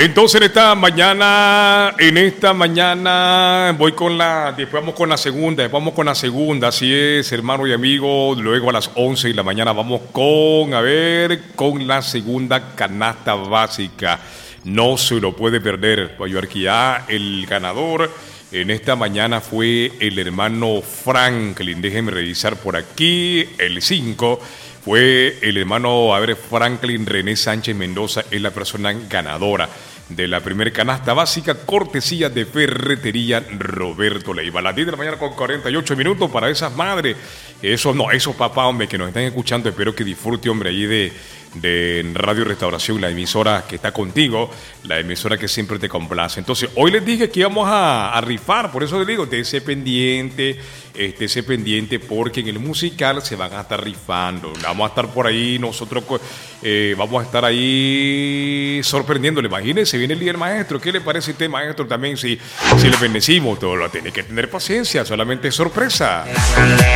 Entonces en esta mañana después vamos con la segunda, así es, hermano y amigo. Luego a las 11 de la mañana vamos con la segunda canasta básica. No se lo puede perder, Guayarquía. El ganador en esta mañana fue el hermano Franklin. Déjenme revisar por aquí. El 5 fue el hermano, Franklin René Sánchez Mendoza, es la persona ganadora de la primera canasta básica, cortesía de Ferretería Roberto Leiva. A las 10 de la mañana con 48 minutos para esas madres, esos papás, hombre, que nos están escuchando. Espero que disfrute, hombre, allí de Radio Restauración, la emisora que está contigo, la emisora que siempre te complace. Entonces, hoy les dije que íbamos a rifar, por eso les digo, estése pendiente, porque en el musical se van a estar rifando. Vamos a estar por ahí, nosotros vamos a estar ahí sorprendiéndole. Imagínense, viene el día del maestro. ¿Qué le parece a usted, maestro? También si le bendecimos, todo lo tiene que tener paciencia, solamente es sorpresa.